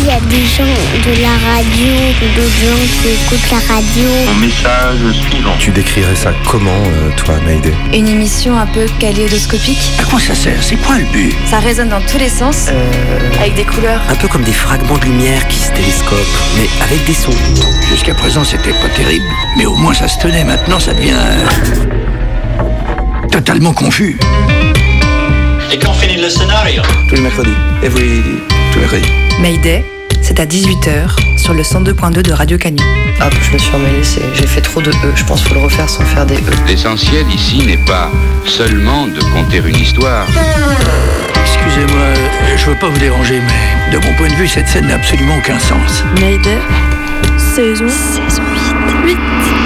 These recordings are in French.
y a des gens de la radio, d'autres gens qui écoutent la radio. Mon message suivant. Tu décrirais ça comment, toi, Maïdé? Une émission un peu kaléidoscopique. À quoi ça sert? C'est quoi le but? Ça résonne dans tous les sens, avec des couleurs. Un peu comme des fragments de lumière qui se télescopent, mais avec des sons. Jusqu'à présent, c'était pas terrible, mais au moins ça se tenait. Maintenant, ça devient totalement confus. Et quand finit le scénario? Tous les mercredis. Tous les mercredis. Mayday, c'est à 18h sur le 102.2 de Radio Canu. Ah, je me suis emmêlée, j'ai fait trop de E. Je pense qu'il faut le refaire sans faire des E. L'essentiel ici n'est pas seulement de conter une histoire. Excusez-moi, je veux pas vous déranger, mais de mon point de vue, cette scène n'a absolument aucun sens. Mayday, saison 8.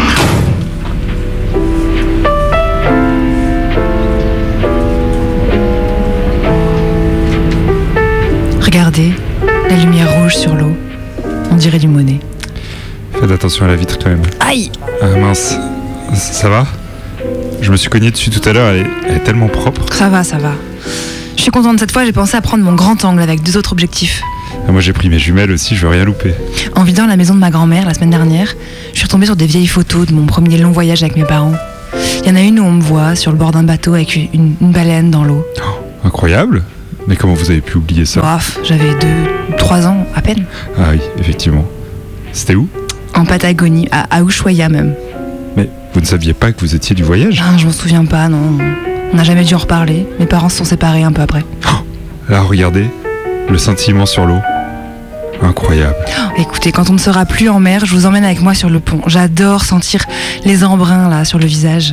Regardez, la lumière rouge sur l'eau. On dirait du Monet. Faites attention à la vitre quand même. Aïe! Ah mince, ça va? Je me suis cogné dessus tout à l'heure, elle est tellement propre. Ça va. Je suis contente cette fois, j'ai pensé à prendre mon grand angle avec 2 autres objectifs. Ah, moi j'ai pris mes jumelles aussi, je veux rien louper. En vidant la maison de ma grand-mère la semaine dernière, je suis retombée sur des vieilles photos de mon premier long voyage avec mes parents. Il y en a une où on me voit sur le bord d'un bateau avec une baleine dans l'eau. Oh, incroyable! Mais comment vous avez pu oublier ça? Bref, j'avais 2-3 ans à peine. Ah oui, effectivement. C'était où? En Patagonie, à Ushuaia même. Mais vous ne saviez pas que vous étiez du voyage? Ah, je m'en souviens pas, non. On n'a jamais dû en reparler. Mes parents se sont séparés un peu après. Oh, là, regardez, le scintillement sur l'eau. Incroyable. Oh, écoutez, quand on ne sera plus en mer, je vous emmène avec moi sur le pont. J'adore sentir les embruns là sur le visage.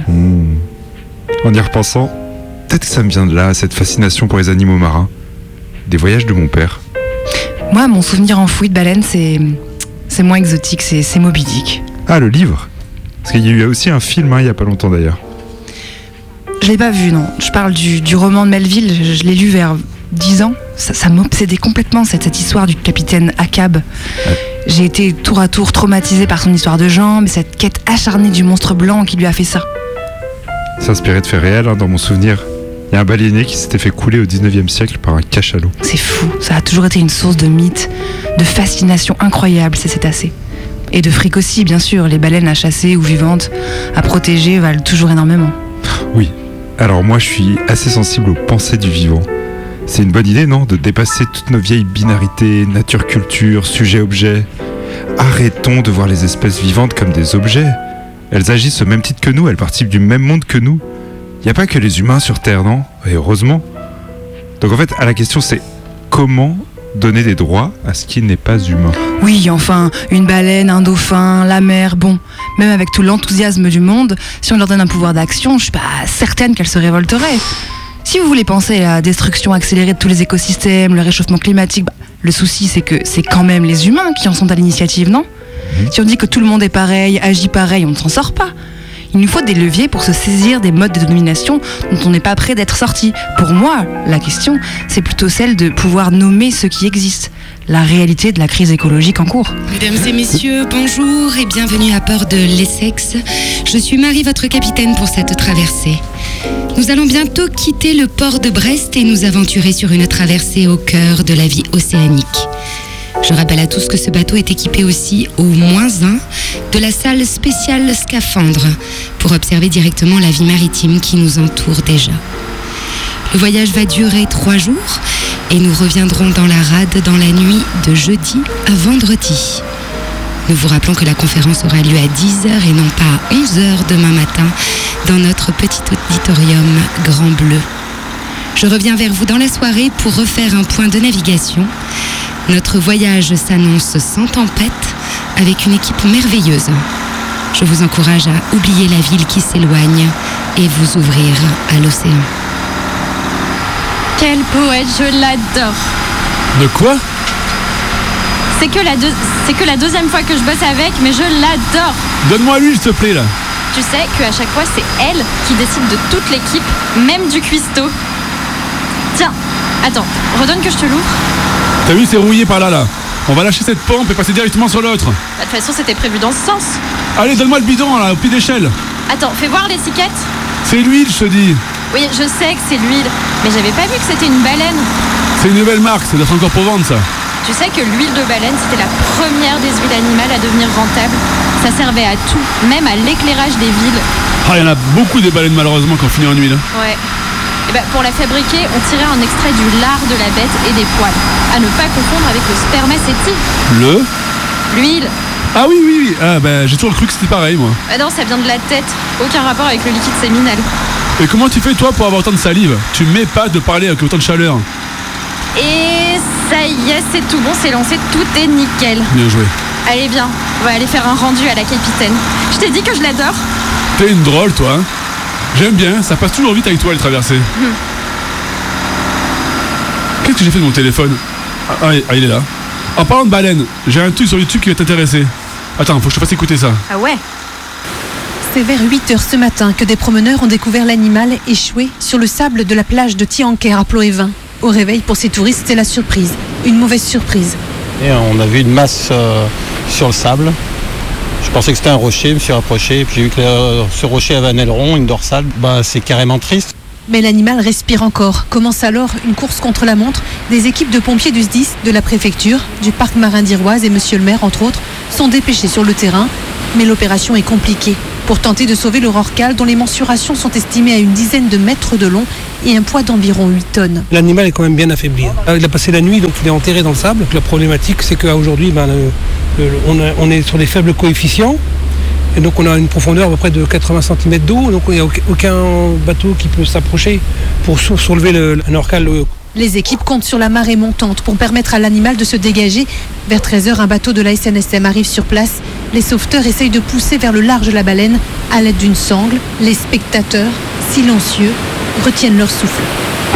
En y repensant, peut-être que ça me vient de là, cette fascination pour les animaux marins. Des voyages de mon père. Moi, mon souvenir enfoui de baleine, c'est moins exotique, c'est Moby Dick. Ah, le livre? Parce qu'il y a eu aussi un film, il y a pas longtemps d'ailleurs. Je l'ai pas vu, non. Je parle du roman de Melville, je l'ai lu vers 10 ans. Ça m'obsédait complètement, cette histoire du capitaine Ahab. Ouais. J'ai été tour à tour traumatisée par son histoire de jambes et cette quête acharnée du monstre blanc qui lui a fait ça. C'est inspiré de faits réels, dans mon souvenir. Il y a un baleinier qui s'était fait couler au 19e siècle par un cachalot. C'est fou, ça a toujours été une source de mythes, de fascination incroyable, ces cétacés. Et de fric aussi, bien sûr. Les baleines à chasser ou vivantes, à protéger, valent toujours énormément. Oui, alors moi je suis assez sensible aux pensées du vivant. C'est une bonne idée, non? De dépasser toutes nos vieilles binarités, nature-culture, sujet-objet. Arrêtons de voir les espèces vivantes comme des objets. Elles agissent au même titre que nous, elles participent du même monde que nous. Il n'y a pas que les humains sur Terre, non? Et heureusement. Donc en fait, la question c'est comment donner des droits à ce qui n'est pas humain? Oui, enfin, une baleine, un dauphin, la mer, bon, même avec tout l'enthousiasme du monde, si on leur donne un pouvoir d'action, je suis pas certaine qu'elles se révolteraient. Si vous voulez penser à la destruction accélérée de tous les écosystèmes, le réchauffement climatique, le souci c'est que c'est quand même les humains qui en sont à l'initiative, non? Si on dit que tout le monde est pareil, agit pareil, on ne s'en sort pas. Il nous faut des leviers pour se saisir des modes de domination dont on n'est pas prêt d'être sorti. Pour moi, la question, c'est plutôt celle de pouvoir nommer ce qui existe, la réalité de la crise écologique en cours. Mesdames et messieurs, bonjour et bienvenue à bord de l'Essex. Je suis Marie, votre capitaine pour cette traversée. Nous allons bientôt quitter le port de Brest et nous aventurer sur une traversée au cœur de la vie océanique. Je rappelle à tous que ce bateau est équipé aussi, au -1, de la salle spéciale scaphandre pour observer directement la vie maritime qui nous entoure déjà. Le voyage va durer 3 jours et nous reviendrons dans la rade dans la nuit de jeudi à vendredi. Nous vous rappelons que la conférence aura lieu à 10h et non pas à 11h demain matin dans notre petit auditorium Grand Bleu. Je reviens vers vous dans la soirée pour refaire un point de navigation. Notre voyage s'annonce sans tempête, avec une équipe merveilleuse. Je vous encourage à oublier la ville qui s'éloigne et vous ouvrir à l'océan. Quel poète, je l'adore. De quoi? C'est que la deuxième fois que je bosse avec, mais je l'adore. Donne-moi lui, s'il te plaît, là. Tu sais qu'à chaque fois, c'est elle qui décide de toute l'équipe, même du cuistot. Tiens, attends, redonne que je te l'ouvre. T'as vu, c'est rouillé par là. On va lâcher cette pompe et passer directement sur l'autre. De toute façon, c'était prévu dans ce sens. Allez, donne-moi le bidon, là, au pied d'échelle. Attends, fais voir l'étiquette. C'est l'huile, je te dis. Oui, je sais que c'est l'huile, mais j'avais pas vu que c'était une baleine. C'est une nouvelle marque, ça doit être encore pour vendre, ça. Tu sais que l'huile de baleine, c'était la première des huiles animales à devenir rentable. Ça servait à tout, même à l'éclairage des villes. Ah, il y en a beaucoup des baleines malheureusement qui ont fini en huile. Ouais. Et ben, pour la fabriquer, on tirait un extrait du lard de la bête et des poils. À ne pas confondre avec le spermacétie. L'huile. Ah oui. Ah j'ai toujours cru que c'était pareil moi. Ah non, ça vient de la tête. Aucun rapport avec le liquide séminal. Et comment tu fais toi pour avoir autant de salive? Tu mets pas de parler avec autant de chaleur. Et ça y est, c'est tout bon, c'est lancé, tout est nickel. Bien joué. Allez bien, on va aller faire un rendu à la capitaine. Je t'ai dit que je l'adore. T'es une drôle toi, hein. J'aime bien, ça passe toujours vite avec toi les traversées. Qu'est-ce que j'ai fait de mon téléphone? Il est là. En parlant de baleine, j'ai un truc sur YouTube qui va t'intéresser. Attends, faut que je te fasse écouter ça. Ah ouais? C'est vers 8h ce matin que des promeneurs ont découvert l'animal échoué sur le sable de la plage de Tianquer à Ploévin. Au réveil, pour ces touristes, c'est la surprise. Une mauvaise surprise. Et on a vu une masse sur le sable. Je pensais que c'était un rocher, je me suis rapproché, et puis j'ai vu que ce rocher avait un aileron, une dorsale. C'est carrément triste. Mais l'animal respire encore. Commence alors une course contre la montre. Des équipes de pompiers du SDIS, de la préfecture, du parc marin d'Iroise et monsieur le maire, entre autres, sont dépêchés sur le terrain. Mais l'opération est compliquée. Pour tenter de sauver le rorqual, dont les mensurations sont estimées à une dizaine de mètres de long et un poids d'environ 8 tonnes. L'animal est quand même bien affaibli. Il a passé la nuit, donc il est enterré dans le sable. Donc la problématique, c'est qu'aujourd'hui, on est sur des faibles coefficients. Et donc on a une profondeur à peu près de 80 cm d'eau. Donc il n'y a aucun bateau qui peut s'approcher pour soulever un rorqual. Les équipes comptent sur la marée montante pour permettre à l'animal de se dégager. Vers 13h, un bateau de la SNSM arrive sur place. Les sauveteurs essayent de pousser vers le large la baleine à l'aide d'une sangle. Les spectateurs, silencieux, retiennent leur souffle.